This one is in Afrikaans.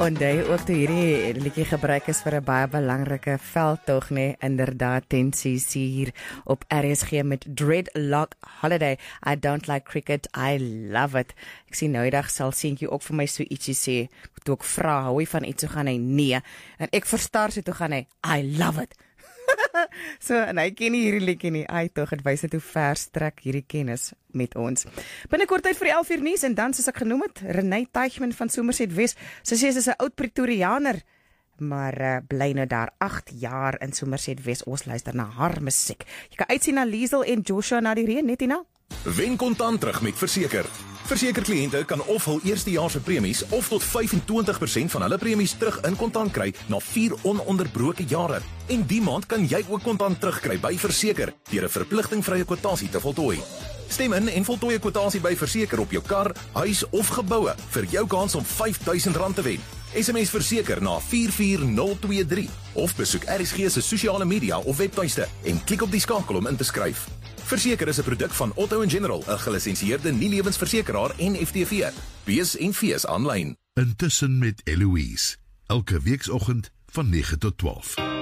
Onthou ook toe hierdie liedjie gebruik is vir 'n baie belangrike veldtog, nee, inderdaad, tensies hier op RSG met Dreadlock Holiday. I don't like cricket, I love it. Ek sien noudag sal seentjie ook vir my so ietsie sê, toe ek vra, hou jy van iets, so gaan hy nee, en ek verstaan so toe gaan hy, I love it. So, en hy ken nie hierdie liedjie nie, tog, het wys net hoe ver strek hierdie kennis met ons. Binnekort tyd vir die 11 uur nuus, en dan soos ek genoem het, Renée Teichman van Somerset West, sy sê sy is 'n oud Pretoriaaner, maar bly nou daar 8 jaar in Somerset West, ons luister na haar musiek. Jy kan uitsien na Liesel en Joshua na die reën, net hierna. Wen kontant terug met Verseker. Verseker-kliënte kan of hul eerstejaarse premies of tot 25% van hulle premies terug in kontant kry na 4 ononderbroke jare. En die maand kan jy ook kontant terugkry by Verseker deur 'n verpligtingvrye kwotasie te voltooi. Stem in en voltooi 'n kwotasie by Verseker op jou kar, huis of geboue vir jou kans om R5000 te wen. SMS Verseker na 44023 of besoek RSG se sosiale media of webtuiste en klik op die skakel om in te skryf. Verseker is 'n produk van Otto & General, 'n gelisensieerde nie-lewensversekeraar en FTV. Wees en fees aanlyn. Intussen met Eloise, elke weekoggend van 9 tot 12.